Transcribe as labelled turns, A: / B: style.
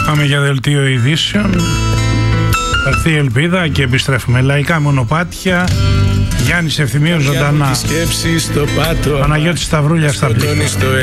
A: Πάμε για δελτίο ειδήσεων. Θα έρθει η ελπίδα και επιστρέφουμε. Λαϊκά μονοπάτια. Γιάννης Ευθυμίου ζωντανά. Παναγιώτης Σταυρούλια στα πλήθη.